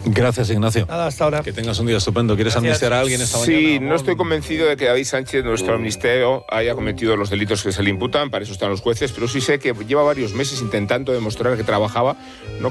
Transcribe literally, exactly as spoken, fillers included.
Gracias, Ignacio. Nada, hasta ahora. Que tengas un día estupendo. ¿Quieres Gracias. amnistiar a alguien esta mañana? Sí, no estoy convencido de que David Sánchez, nuestro ministerio, haya cometido los delitos que se le imputan, para eso están los jueces, pero sí sé que lleva varios meses intentando demostrar que trabajaba no